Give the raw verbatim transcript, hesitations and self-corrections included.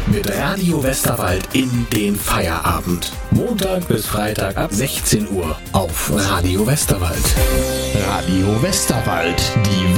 mit Radio Westerwald in den Feierabend. Montag bis Freitag ab sechzehn Uhr auf Radio Westerwald. Radio Westerwald, die